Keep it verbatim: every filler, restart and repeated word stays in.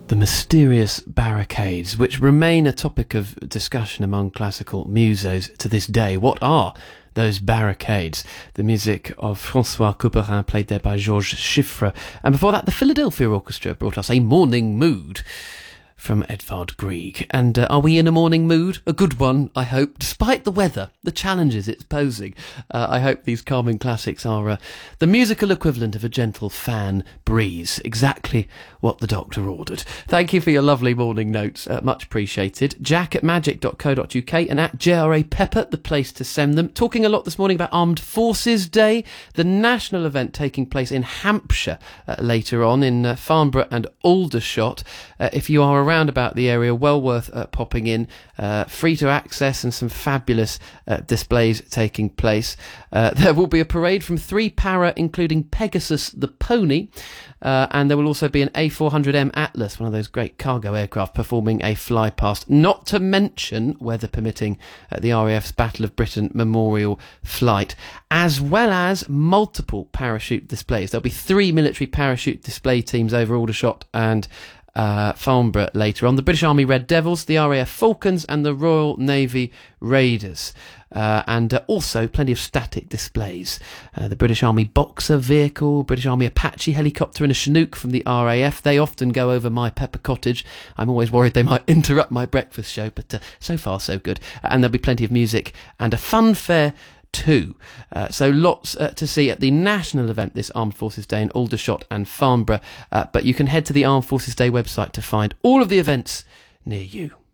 The mysterious barricades, which remain a topic of discussion among classical musos to this day. What are those barricades? The music of François Couperin, played there by Georges Chiffre. And before that, the Philadelphia Orchestra brought us A Morning Mood from Edvard Grieg. And uh, are we in a morning mood? A good one, I hope. Despite the weather, the challenges it's posing, uh, I hope these calming classics are uh, the musical equivalent of a gentle fan breeze. Exactly what the doctor ordered. Thank you for your lovely morning notes. Uh, much appreciated. Jack at magic dot co dot uk and at J R A Pepper, the place to send them. Talking a lot this morning about Armed Forces Day, the national event taking place in Hampshire uh, later on in uh, Farnborough and Aldershot. Uh, if you are around about the area, well worth uh, popping in. Uh, free to access and some fabulous uh, displays taking place. Uh, there will be a parade from three para, including Pegasus the Pony, uh, and there will also be an A four hundred M Atlas, one of those great cargo aircraft, performing a fly past, not to mention, weather permitting, uh, the R A F's Battle of Britain Memorial Flight, as well as multiple parachute displays. There'll be three military parachute display teams over Aldershot and Uh, Farnborough later on. The British Army Red Devils, the R A F Falcons and the Royal Navy Raiders. Uh, and uh, also plenty of static displays. Uh, the British Army Boxer vehicle, British Army Apache helicopter and a Chinook from the R A F. They often go over my Pepper Cottage. I'm always worried they might interrupt my breakfast show, but uh, so far so good. And there'll be plenty of music and a fun fair too. Uh, so lots uh, to see at the national event this Armed Forces Day in Aldershot and Farnborough. Uh, but you can head to the Armed Forces Day website to find all of the events near you.